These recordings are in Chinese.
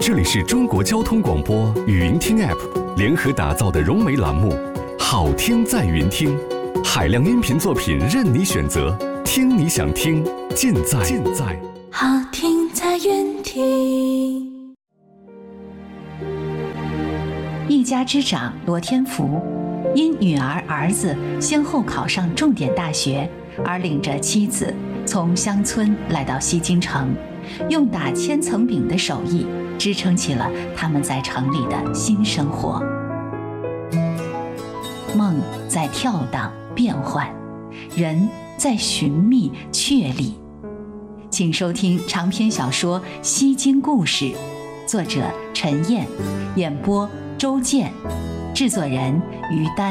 这里是中国交通广播语音听 App 联合打造的融媒栏目，好听在云听，海量音频作品任你选择，听你想听，尽在好听在云听。 一家之长罗天福，因女儿儿子先后考上重点大学，而领着妻子从乡村来到西京城，用打千层饼的手艺支撑起了他们在城里的新生活。梦在跳荡变幻，人在寻觅确立。请收听长篇小说《西京故事》，作者陈燕，演播周健，制作人于丹。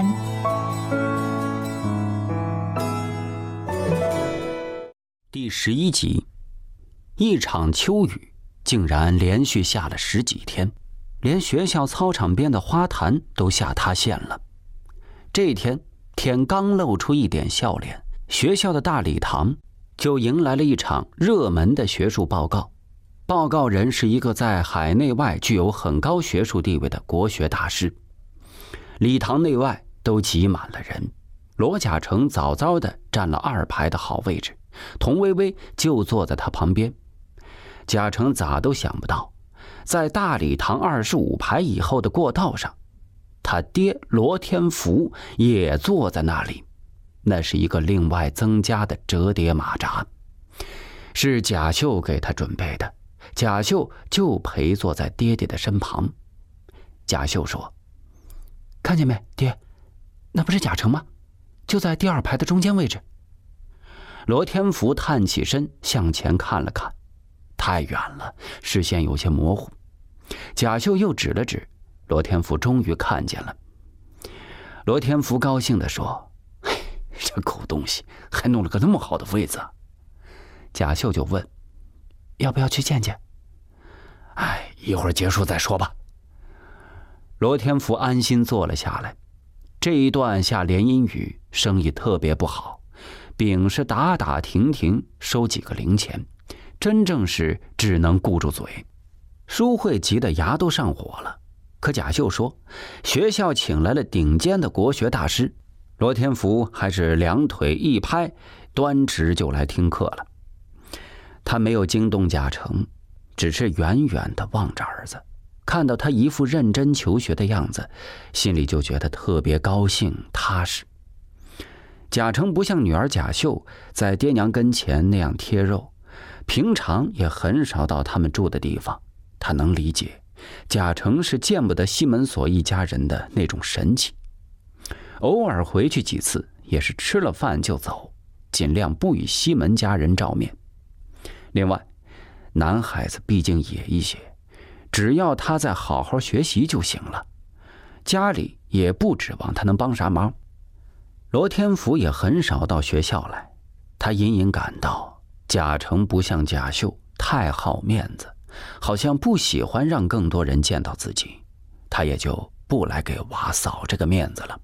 第11集，一场秋雨竟然连续下了10几天，连学校操场边的花坛都下塌陷了。这天天刚露出一点笑脸，学校的大礼堂就迎来了一场热门的学术报告。报告人是一个在海内外具有很高学术地位的国学大师。礼堂内外都挤满了人，罗甲成早早地占了2排的好位置，童薇薇就坐在他旁边。贾成咋都想不到，在大礼堂25排以后的过道上，他爹罗天福也坐在那里。那是一个另外增加的折叠马扎，是贾秀给他准备的。贾秀就陪坐在爹爹的身旁。贾秀说：“看见没，爹，那不是贾成吗？就在第2排的中间位置。”罗天福探起身向前看了看，太远了，视线有些模糊。贾秀又指了指，罗天福终于看见了。罗天福高兴地说：“这狗东西还弄了个那么好的位子。”贾秀就问：“要不要去见见？”“一会儿结束再说吧。”罗天福安心坐了下来。这一段下连阴雨，生意特别不好，饼是打打停停收几个零钱，真正是只能顾住嘴。舒慧急得牙都上火了，可贾秀说学校请来了顶尖的国学大师，罗天福还是2腿一拍，端直就来听课了。他没有惊动贾成，只是远远地望着儿子，看到他一副认真求学的样子，心里就觉得特别高兴踏实。贾成不像女儿贾秀在爹娘跟前那样贴肉，平常也很少到他们住的地方。他能理解贾成是见不得西门锁一家人的那种神气，偶尔回去几次也是吃了饭就走，尽量不与西门家人照面。另外，男孩子毕竟野一些，只要他再好好学习就行了，家里也不指望他能帮啥忙。罗天福也很少到学校来，他隐隐感到贾成不像贾秀太好面子，好像不喜欢让更多人见到自己，他也就不来给娃扫这个面子了。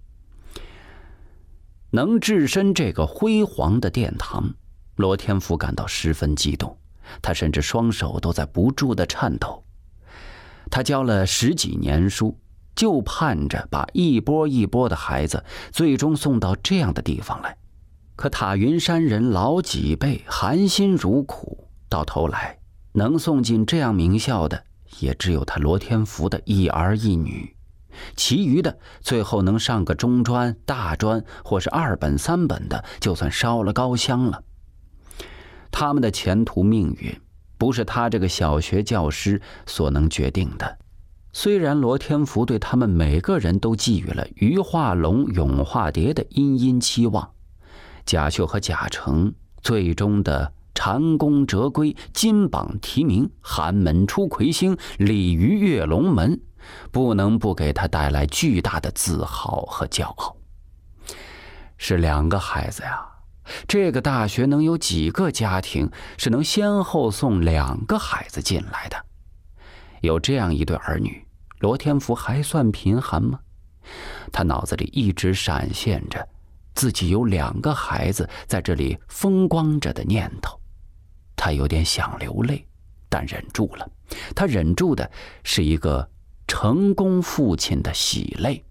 能置身这个辉煌的殿堂，罗天福感到十分激动，他甚至双手都在不住地颤抖。他教了10几年书，就盼着把一波一波的孩子最终送到这样的地方来。可塔云山人老几辈含辛茹苦，到头来能送进这样名校的也只有他罗天福的一儿一女，其余的最后能上个中专、大专或是2本3本的，就算烧了高香了。他们的前途命运不是他这个小学教师所能决定的。虽然罗天福对他们每个人都寄予了鱼化龙永化蝶的殷殷期望，贾秀和贾成最终的蟾宫折龟、金榜题名、寒门出魁星、鲤鱼跃龙门，不能不给他带来巨大的自豪和骄傲。是2个孩子呀，这个大学能有几个家庭是能先后送2个孩子进来的？有这样一对儿女，罗天福还算贫寒吗？他脑子里一直闪现着自己有2个孩子在这里风光着的念头。他有点想流泪，但忍住了， 他忍住的是一个成功父亲的喜泪。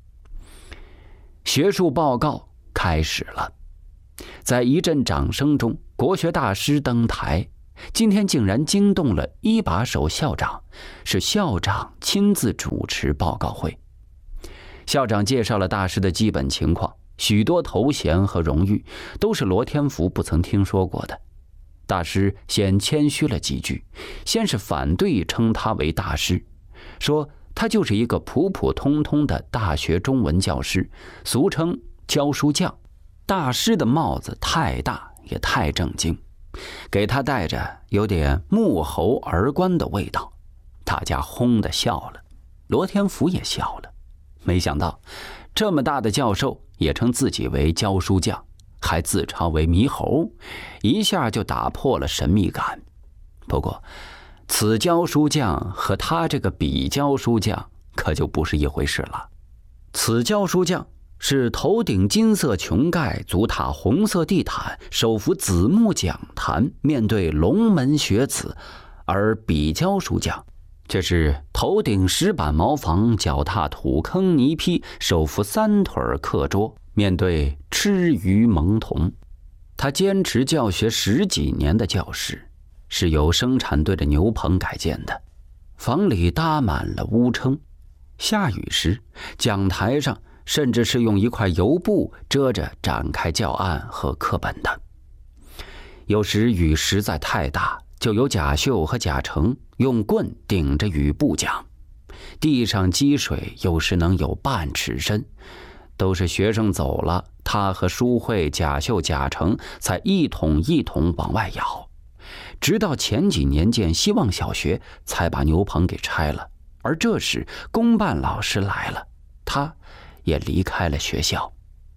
学术报告开始了，在一阵掌声中，国学大师登台。今天竟然惊动了一把手校长，是校长亲自主持报告会。校长介绍了大师的基本情况，许多头衔和荣誉都是罗天福不曾听说过的。大师先谦虚了几句，先是反对称他为大师，说他就是一个普普通通的大学中文教师，俗称教书匠。大师的帽子太大也太正经，给他戴着有点木猴儿官的味道。大家轰地笑了，罗天福也笑了。没想到这么大的教授也称自己为教书匠，还自嘲为猕猴，一下就打破了神秘感。不过此教书匠和他这个比教书匠可就不是一回事了。此教书匠是头顶金色穹盖，足踏红色地毯，手扶紫木讲坛，面对龙门学子；而比教书匠这是头顶石板茅房，脚踏土坑泥坯，手扶三腿课桌，面对吃鱼蒙童。他坚持教学10几年的教室是由生产队的牛棚改建的，房里搭满了乌撑，下雨时讲台上甚至是用一块油布遮着展开教案和课本的。有时雨实在太大，就由贾秀和贾成用棍顶着雨布讲，地上积水有时能有半尺深，都是学生走了，他和舒慧、贾秀、贾成才一桶一桶往外舀。直到前几年建希望小学才把牛棚给拆了，而这时公办老师来了，他也离开了学校。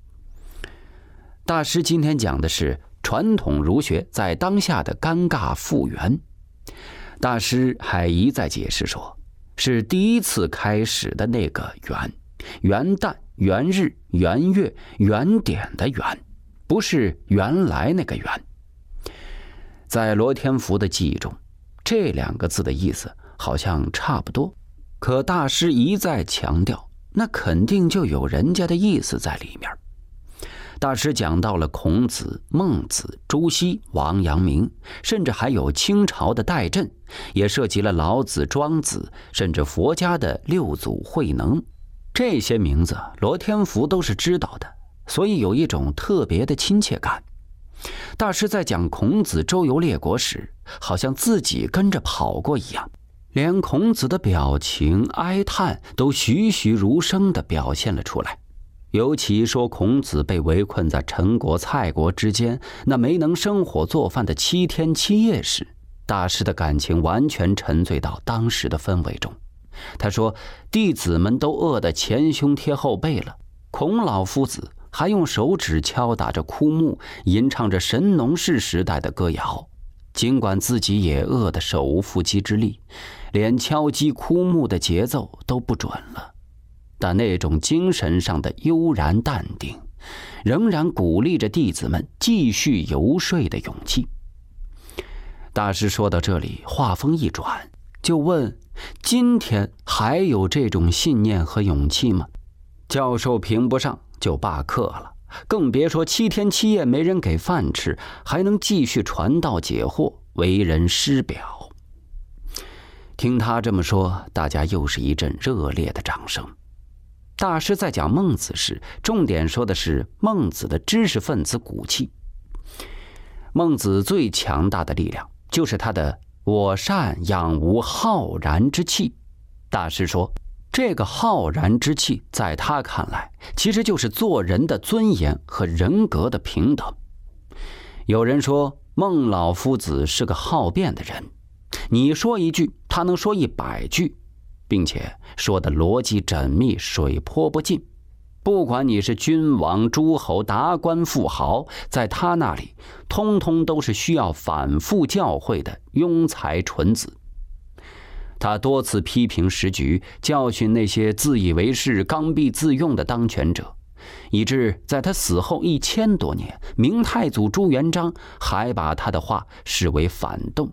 大师今天讲的是传统儒学在当下的尴尬复原。大师还一再解释说，是第一次开始的那个元，元旦、元日、元月、元典的元，不是原来那个元。在罗天福的记忆中，这2个字的意思好像差不多，可大师一再强调，那肯定就有人家的意思在里面。大师讲到了孔子、孟子、朱熹、王阳明，甚至还有清朝的戴震，也涉及了老子、庄子，甚至佛家的六祖慧能。这些名字罗天福都是知道的，所以有一种特别的亲切感。大师在讲孔子周游列国时，好像自己跟着跑过一样，连孔子的表情、哀叹都栩栩如生地表现了出来。尤其说孔子被围困在陈国、蔡国之间，那没能生火做饭的7天7夜时，大师的感情完全沉醉到当时的氛围中。他说，弟子们都饿得前胸贴后背了，孔老夫子还用手指敲打着枯木，吟唱着神农氏时代的歌谣。尽管自己也饿得手无缚鸡之力，连敲击枯木的节奏都不准了，但那种精神上的悠然淡定，仍然鼓励着弟子们继续游说的勇气。大师说到这里，话锋一转，就问：今天还有这种信念和勇气吗？教授评不上就罢课了，更别说7天7夜没人给饭吃，还能继续传道解惑，为人师表。听他这么说，大家又是一阵热烈的掌声。大师在讲孟子时，重点说的是孟子的知识分子骨气。孟子最强大的力量就是他的我善养无浩然之气。大师说，这个浩然之气在他看来其实就是做人的尊严和人格的平等。有人说孟老夫子是个好辩的人，你说一句他能说100句，并且说的逻辑缜密，水泼不进。不管你是君王、诸侯、达官、富豪，在他那里通通都是需要反复教诲的庸才蠢子。他多次批评时局，教训那些自以为是、刚愎自用的当权者，以致在他死后1000多年，明太祖朱元璋还把他的话视为反动。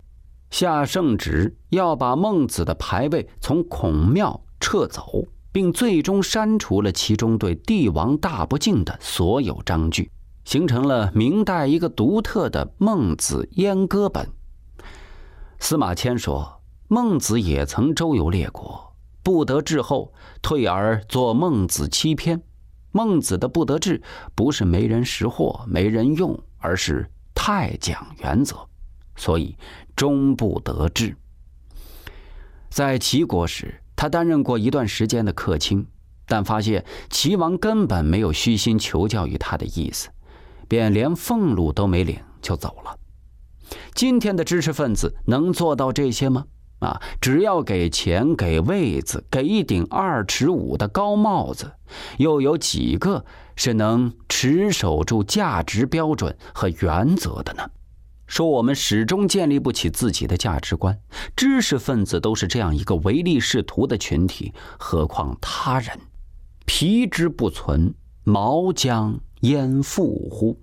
下圣旨要把孟子的牌位从孔庙撤走，并最终删除了其中对帝王大不敬的所有章句，形成了明代一个独特的孟子阉割本。司马迁说，孟子也曾周游列国，不得志后退而作孟子七篇。孟子的不得志不是没人识货没人用，而是太讲原则，所以终不得志。在齐国时，他担任过一段时间的客卿，但发现齐王根本没有虚心求教于他的意思，便连俸禄都没领就走了。今天的知识分子能做到这些吗？只要给钱给位子给一顶2尺5的高帽子，又有几个是能持守住价值标准和原则的呢？说我们始终建立不起自己的价值观，知识分子都是这样一个唯利是图的群体，何况他人？皮之不存，毛将焉附乎？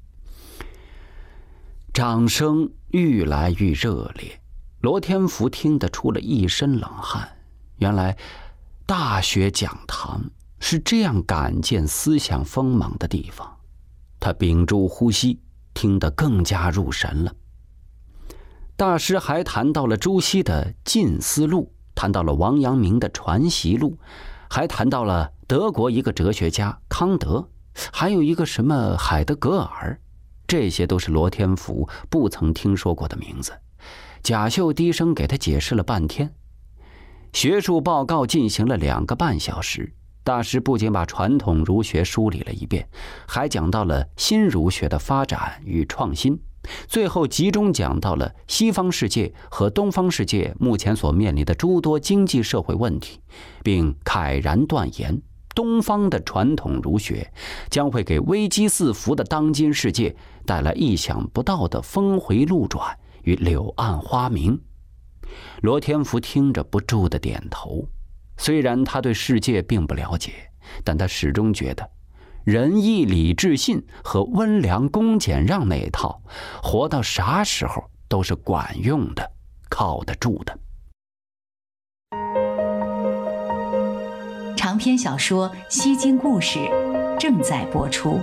掌声愈来愈热烈，罗天福听得出了一身冷汗。原来大学讲堂是这样敢见思想锋芒的地方。他屏住呼吸，听得更加入神了。大师还谈到了朱熹的《近思录》，谈到了王阳明的《传习录》，还谈到了德国一个哲学家康德，还有一个什么海德格尔，这些都是罗天福不曾听说过的名字。贾秀低声给他解释了半天。学术报告进行了2个半小时，大师不仅把传统儒学梳理了一遍，还讲到了新儒学的发展与创新，最后集中讲到了西方世界和东方世界目前所面临的诸多经济社会问题，并慨然断言，东方的传统儒学将会给危机四伏的当今世界带来意想不到的峰回路转与柳暗花明。罗天福听着不住地点头，虽然他对世界并不了解，但他始终觉得仁义礼智信和温良恭俭让那一套，活到啥时候都是管用的，靠得住的。 长篇小说《西京故事》正在播出。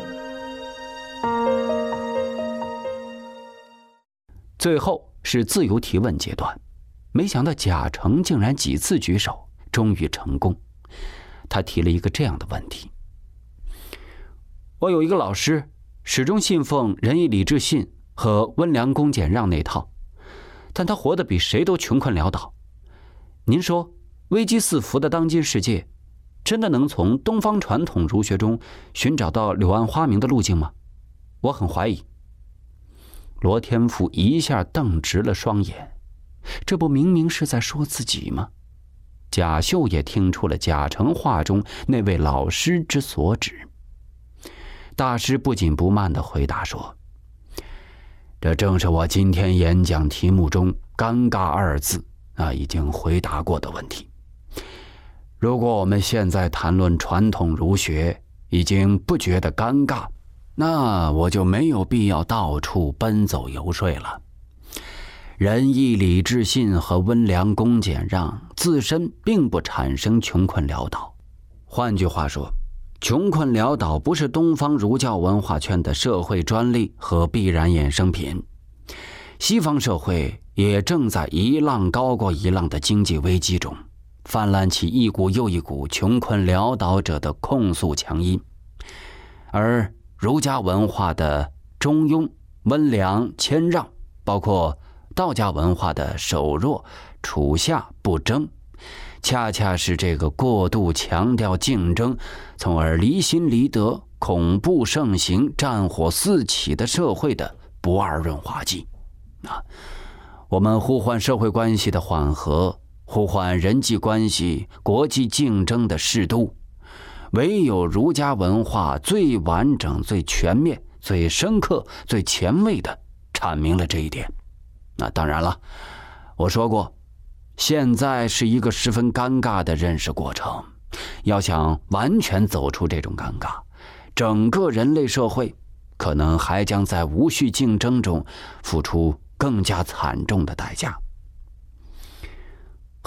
最后是自由提问阶段，没想到贾成竟然几次举手，终于成功。他提了一个这样的问题：我有一个老师，始终信奉仁义礼智信和温良恭俭让那套，但他活得比谁都穷困潦倒。您说危机四伏的当今世界，真的能从东方传统儒学中寻找到柳暗花明的路径吗？我很怀疑。罗天福一下瞪直了双眼，这不明明是在说自己吗？贾秀也听出了贾成话中那位老师之所指。大师不紧不慢地回答说，这正是我今天演讲题目中尴尬2字已经回答过的问题。如果我们现在谈论传统儒学已经不觉得尴尬，那我就没有必要到处奔走游说了。仁义礼智信和温良恭俭让自身并不产生穷困潦倒。换句话说，穷困潦倒不是东方儒教文化圈的社会专利和必然衍生品。西方社会也正在一浪高过一浪的经济危机中，泛滥起一股又一股穷困潦倒者的控诉强音。而儒家文化的中庸、温良、谦让，包括道家文化的守弱、处下不争，恰恰是这个过度强调竞争，从而离心离德、恐怖盛行、战火四起的社会的不二润滑剂。我们呼唤社会关系的缓和，呼唤人际关系、国际竞争的适度，唯有儒家文化最完整、最全面、最深刻、最前卫地阐明了这一点。当然了，我说过，现在是一个十分尴尬的认识过程，要想完全走出这种尴尬，整个人类社会可能还将在无序竞争中付出更加惨重的代价。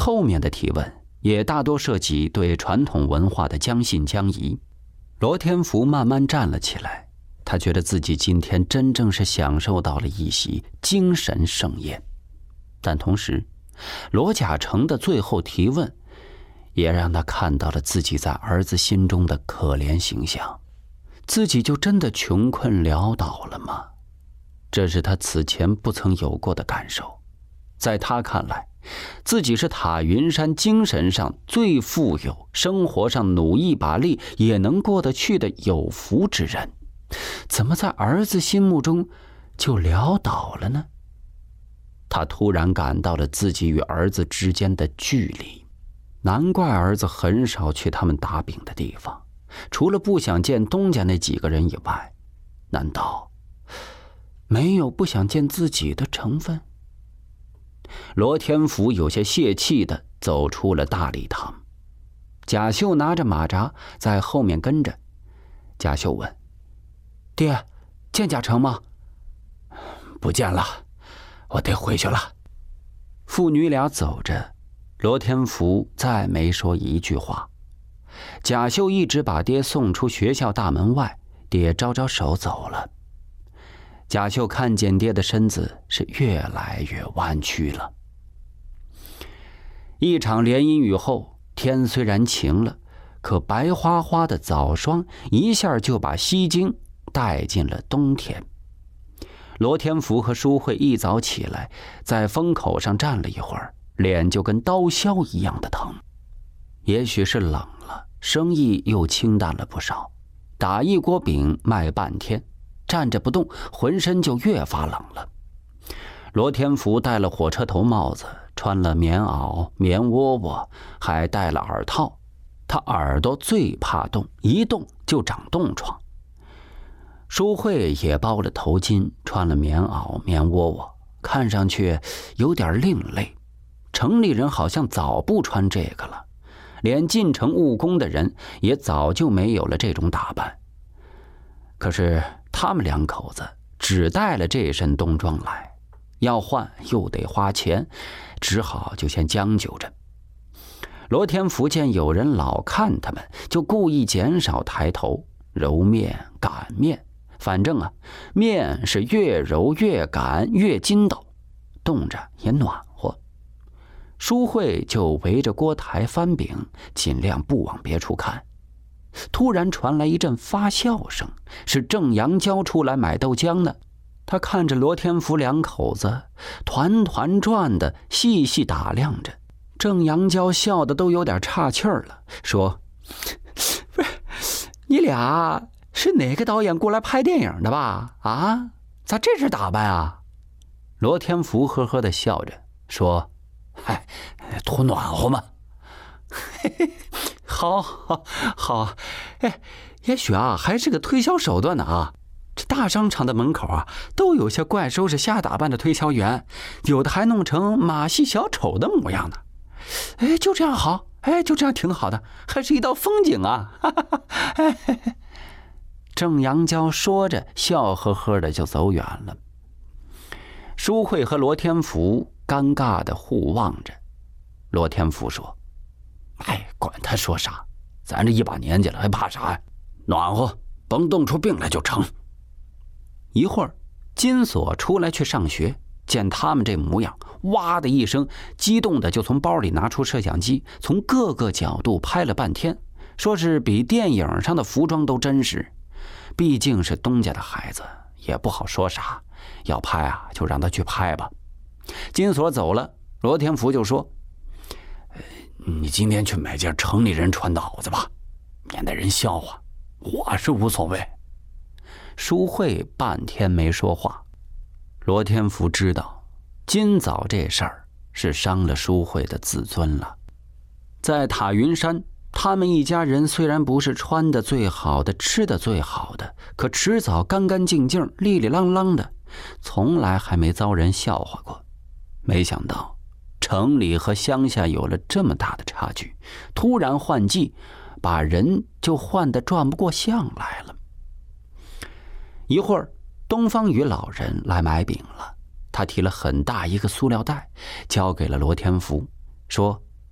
后面的提问也大多涉及对传统文化的将信将疑。罗天福慢慢站了起来，他觉得自己今天真正是享受到了一席精神盛宴。但同时，罗甲成的最后提问也让他看到了自己在儿子心中的可怜形象。自己就真的穷困潦倒了吗？这是他此前不曾有过的感受。在他看来，自己是塔云山精神上最富有，生活上努一把力也能过得去的有福之人，怎么在儿子心目中就潦倒了呢？他突然感到了自己与儿子之间的距离，难怪儿子很少去他们打饼的地方，除了不想见东家那几个人以外，难道没有不想见自己的成分？罗天福有些泄气地走出了大礼堂，贾秀拿着马扎在后面跟着。贾秀问：“爹，见贾成吗？”“不见了，我得回去了。”父女俩走着，罗天福再没说一句话。贾秀一直把爹送出学校大门外，爹招招手走了。贾秀看见爹的身子是越来越弯曲了。一场连阴雨后，天虽然晴了，可白花花的早霜一下就把西京带进了冬天。罗天福和舒慧一早起来，在风口上站了一会儿，脸就跟刀削一样的疼。也许是冷了，生意又清淡了不少，打一锅饼卖半天，站着不动，浑身就越发冷了。罗天福戴了火车头帽子，穿了棉袄、棉窝窝，还戴了耳套。他耳朵最怕冻，一冻就长冻疮。舒慧也包了头巾，穿了棉袄、棉窝窝，看上去有点另类。城里人好像早不穿这个了，连进城务工的人也早就没有了这种打扮。可是他们两口子只带了这身冬装来，要换又得花钱，只好就先将就着。罗天福见有人老看他们，就故意减少抬头，揉面擀面，反正面是越揉越擀越筋道，冻着也暖和。舒慧就围着锅台翻饼，尽量不往别处看。突然传来一阵发笑声，是郑阳娇出来买豆浆呢。他看着罗天福两口子团团转的，细细打量着。郑阳娇笑得都有点岔气儿了，说：“不是，你俩是哪个导演过来拍电影的吧？啊，咋这身打扮啊？”罗天福呵呵地笑着说：“嗨，图暖和嘛。”嘿嘿，好，哎，也许还是个推销手段呢啊。这大商场的门口都有些怪收拾瞎打扮的推销员，有的还弄成马戏小丑的模样呢。哎，就这样好，哎，就这样挺好的，还是一道风景啊！哈哈哈，哎，郑阳娇说着，笑呵呵的就走远了。舒慧和罗天福尴尬的互望着。罗天福说：“哎，管他说啥，咱这一把年纪了，还怕啥呀？暖和，甭冻出病来就成。”一会儿，金锁出来去上学，见他们这模样，哇的一声，激动的就从包里拿出摄像机，从各个角度拍了半天，说是比电影上的服装都真实。毕竟是东家的孩子，也不好说啥，要拍就让他去拍吧。金锁走了，罗天福就说：“你今天去买件城里人穿的袄子吧，免得人笑话。我是无所谓。”舒慧半天没说话。罗天福知道今早这事儿是伤了舒慧的自尊了。在塔云山，他们一家人虽然不是穿的最好的，吃的最好的，可迟早干干净净，利利啷啷的，从来还没遭人笑话过。没想到城里和乡下有了这么大的差距，突然换季，把人就换得转不过相来了。一会儿，东方雨老人来买饼了，他提了很大一个塑料袋，交给了罗天福，说：“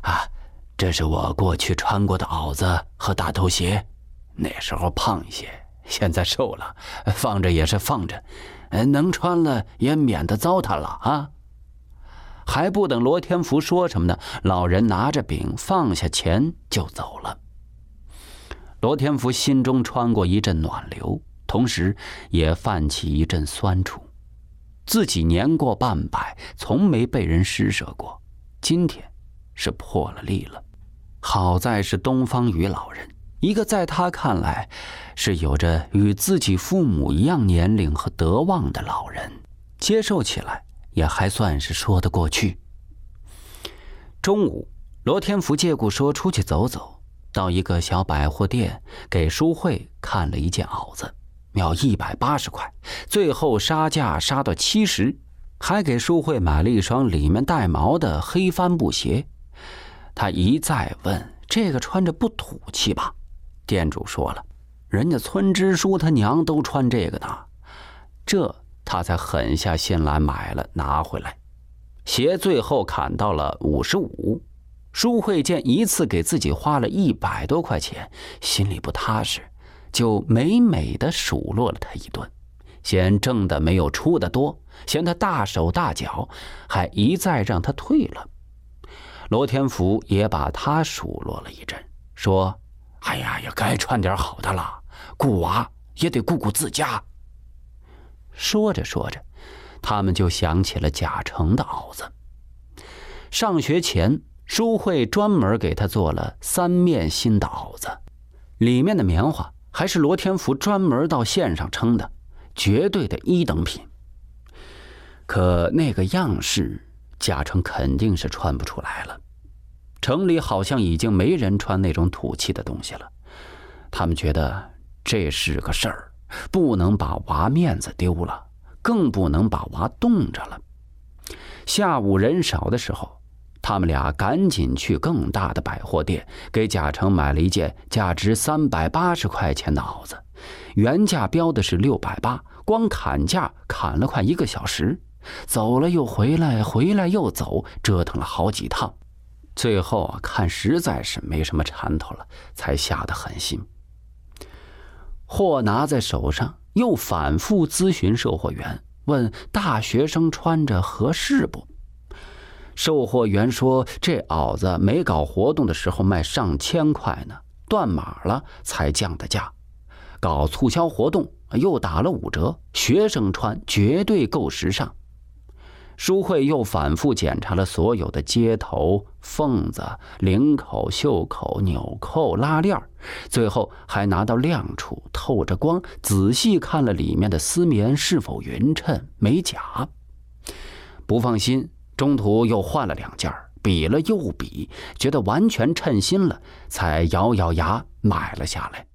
这是我过去穿过的袄子和大头鞋，那时候胖一些，现在瘦了，放着也是放着，能穿了也免得糟蹋了啊。”还不等罗天福说什么呢，老人拿着饼放下钱就走了。罗天福心中穿过一阵暖流，同时也泛起一阵酸楚。自己年过半百，从没被人施舍过，今天是破了例了。好在是东方雨老人，一个在他看来是有着与自己父母一样年龄和德望的老人，接受起来也还算是说得过去。中午，罗天福借故说出去走走，到一个小百货店给淑慧看了一件袄子，要180块，最后杀价杀到70，还给淑慧买了一双里面带毛的黑帆布鞋。他一再问：“这个穿着不土气吧？”店主说了：“人家村支书他娘都穿这个呢。”这他才狠下心来买了拿回来。鞋最后砍到了55。淑慧见一次给自己花了100多块钱，心里不踏实，就美美的数落了他一顿，嫌挣的没有出的多，嫌他大手大脚，还一再让他退了。罗天福也把他数落了一阵，说：“哎呀，也该穿点好的了，顾娃也得顾顾自家。”说着说着，他们就想起了贾成的袄子。上学前，淑慧专门给他做了3面新的袄子，里面的棉花还是罗天福专门到线上称的，绝对的1等品。可那个样式，贾成肯定是穿不出来了。城里好像已经没人穿那种土气的东西了，他们觉得这是个事儿，不能把娃面子丢了，更不能把娃冻着了。下午人少的时候，他们俩赶紧去更大的百货店，给贾成买了一件价值380块钱的袄子，原价标的是680，光砍价砍了快1个小时，走了又回来，回来又走，折腾了好几趟。最后看实在是没什么缠头了，才下得狠心。货拿在手上，又反复咨询售货员，问大学生穿着合适不。售货员说，这袄子没搞活动的时候卖上千块呢，断码了才降的价，搞促销活动又打了5折，学生穿绝对够时尚。淑慧又反复检查了所有的接头、缝子、领口、袖口、纽扣、拉链，最后还拿到亮处透着光，仔细看了里面的丝棉是否匀称没假。不放心，中途又换了2件，比了又比，觉得完全称心了，才咬咬牙买了下来。